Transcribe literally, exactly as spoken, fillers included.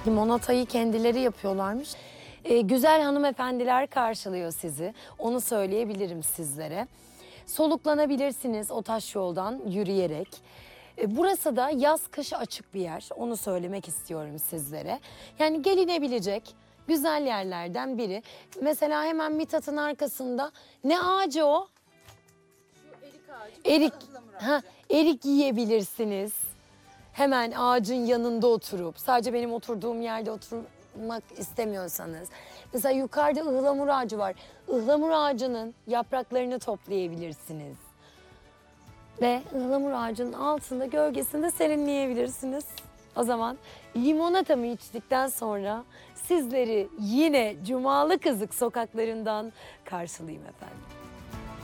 Limonatayı kendileri yapıyorlarmış. Ee, güzel hanımefendiler karşılıyor sizi. Onu söyleyebilirim sizlere. Soluklanabilirsiniz o taş yoldan yürüyerek. Ee, burası da yaz kış açık bir yer. Onu söylemek istiyorum sizlere. Yani gelinebilecek güzel yerlerden biri. Mesela hemen Mithat'ın arkasında ne ağacı o? Erik ağacı. Erik. ıhlamur ağacı. Ha, erik yiyebilirsiniz. Hemen ağacın yanında oturup, sadece benim oturduğum yerde oturmak istemiyorsanız. Mesela yukarıda ıhlamur ağacı var. Ihlamur ağacının yapraklarını toplayabilirsiniz. Ve ıhlamur ağacının altında, gölgesinde serinleyebilirsiniz. O zaman limonatamı içtikten sonra sizleri yine Cumalı Kızık sokaklarından karşılayayım efendim.